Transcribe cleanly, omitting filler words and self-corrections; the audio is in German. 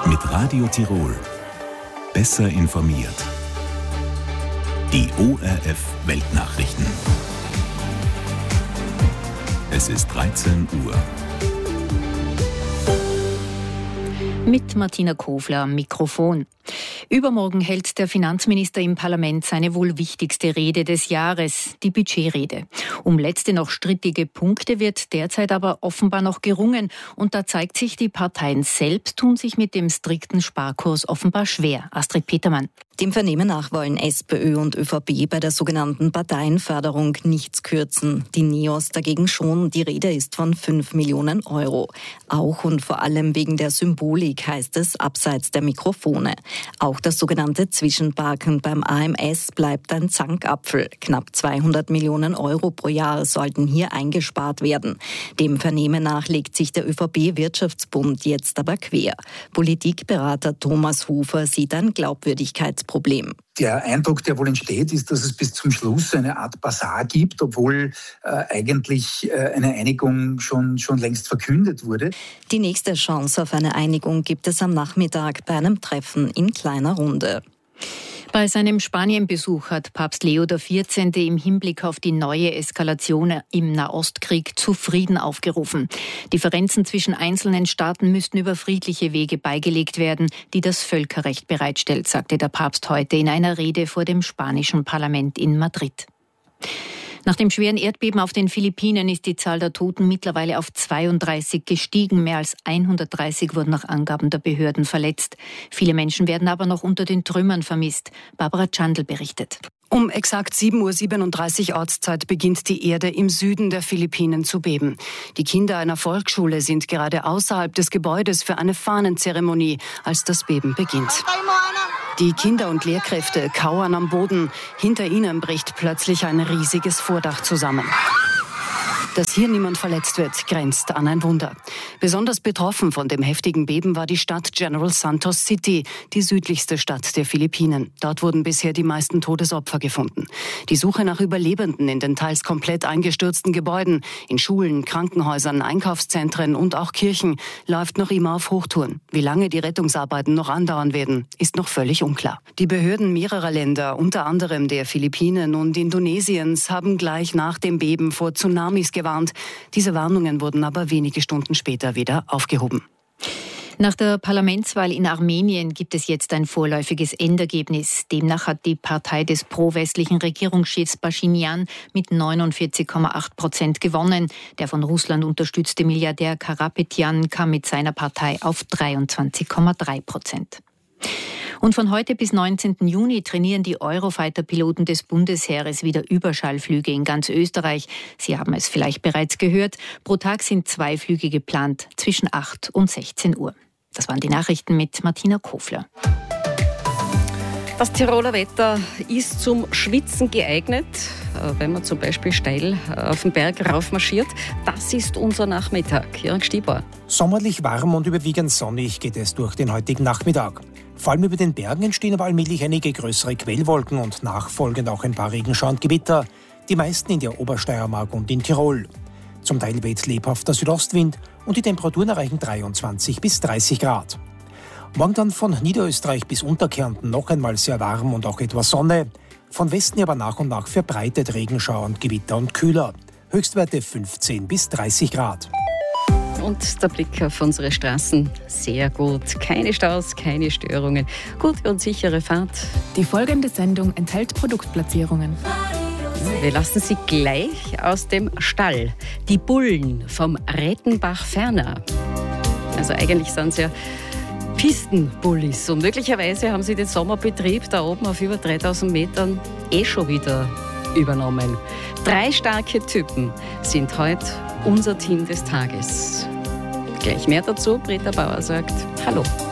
Mit Radio Tirol. Besser informiert. Die ORF Weltnachrichten. Es ist 13 Uhr. Mit Martina Kofler am Mikrofon. Übermorgen hält der Finanzminister im Parlament seine wohl wichtigste Rede des Jahres, die Budgetrede. Um letzte noch strittige Punkte wird derzeit aber offenbar noch gerungen. Und da zeigt sich, die Parteien selbst tun sich mit dem strikten Sparkurs offenbar schwer. Astrid Petermann. Dem Vernehmen nach wollen SPÖ und ÖVP bei der sogenannten Parteienförderung nichts kürzen. Die NEOS dagegen schon. Die Rede ist von 5 Millionen Euro. Auch und vor allem wegen der Symbolik, heißt es, abseits der Mikrofone. Auch das sogenannte Zwischenparken beim AMS bleibt ein Zankapfel. Knapp 200 Millionen Euro pro Jahr sollten hier eingespart werden. Dem Vernehmen nach legt sich der ÖVP-Wirtschaftsbund jetzt aber quer. Politikberater Thomas Hufer sieht ein Glaubwürdigkeitsproblem. Der Eindruck, der wohl entsteht, ist, dass es bis zum Schluss eine Art Basar gibt, obwohl eigentlich eine Einigung schon längst verkündet wurde. Die nächste Chance auf eine Einigung gibt es am Nachmittag bei einem Treffen in kleiner Runde. Bei seinem Spanienbesuch hat Papst Leo XIV. Im Hinblick auf die neue Eskalation im Nahostkrieg zu Frieden aufgerufen. Differenzen zwischen einzelnen Staaten müssten über friedliche Wege beigelegt werden, die das Völkerrecht bereitstellt, sagte der Papst heute in einer Rede vor dem spanischen Parlament in Madrid. Nach dem schweren Erdbeben auf den Philippinen ist die Zahl der Toten mittlerweile auf 32 gestiegen. Mehr als 130 wurden nach Angaben der Behörden verletzt. Viele Menschen werden aber noch unter den Trümmern vermisst. Barbara Chandl berichtet. Um exakt 7:37 Uhr Ortszeit beginnt die Erde im Süden der Philippinen zu beben. Die Kinder einer Volksschule sind gerade außerhalb des Gebäudes für eine Fahnenzeremonie, als das Beben beginnt. Die Kinder und Lehrkräfte kauern am Boden. Hinter ihnen bricht plötzlich ein riesiges Vordach zusammen. Dass hier niemand verletzt wird, grenzt an ein Wunder. Besonders betroffen von dem heftigen Beben war die Stadt General Santos City, die südlichste Stadt der Philippinen. Dort wurden bisher die meisten Todesopfer gefunden. Die Suche nach Überlebenden in den teils komplett eingestürzten Gebäuden, in Schulen, Krankenhäusern, Einkaufszentren und auch Kirchen, läuft noch immer auf Hochtouren. Wie lange die Rettungsarbeiten noch andauern werden, ist noch völlig unklar. Die Behörden mehrerer Länder, unter anderem der Philippinen und Indonesiens, haben gleich nach dem Beben vor Tsunamis gewarnt. Diese Warnungen wurden aber wenige Stunden später wieder aufgehoben. Nach der Parlamentswahl in Armenien gibt es jetzt ein vorläufiges Endergebnis. Demnach hat die Partei des pro-westlichen Regierungschefs Pashinyan mit 49,8% gewonnen. Der von Russland unterstützte Milliardär Karapetyan kam mit seiner Partei auf 23,3%. Und von heute bis 19. Juni trainieren die Eurofighter-Piloten des Bundesheeres wieder Überschallflüge in ganz Österreich. Sie haben es vielleicht bereits gehört. Pro Tag sind 2 Flüge geplant, zwischen 8 und 16 Uhr. Das waren die Nachrichten mit Martina Kofler. Das Tiroler Wetter ist zum Schwitzen geeignet, wenn man zum Beispiel steil auf den Berg raufmarschiert. Das ist unser Nachmittag. Jörg Stieber. Sommerlich warm und überwiegend sonnig geht es durch den heutigen Nachmittag. Vor allem über den Bergen entstehen aber allmählich einige größere Quellwolken und nachfolgend auch ein paar Regenschauer und Gewitter. Die meisten in der Obersteiermark und in Tirol. Zum Teil weht lebhafter Südostwind und die Temperaturen erreichen 23 bis 30 Grad. Morgen dann von Niederösterreich bis Unterkärnten noch einmal sehr warm und auch etwas Sonne. Von Westen aber nach und nach verbreitet Regenschauer und Gewitter und kühler. Höchstwerte 15 bis 30 Grad. Und der Blick auf unsere Straßen, sehr gut. Keine Staus, keine Störungen. Gute und sichere Fahrt. Die folgende Sendung enthält Produktplatzierungen. Wir lassen Sie gleich aus dem Stall. Die Bullen vom Rettenbach-Ferner. Also eigentlich sind es ja Pistenbullis. Und möglicherweise haben sie den Sommerbetrieb da oben auf über 3000 Metern schon wieder übernommen. 3 starke Typen sind heute unser Team des Tages. Gleich mehr dazu. Britta Bauer sagt Hallo.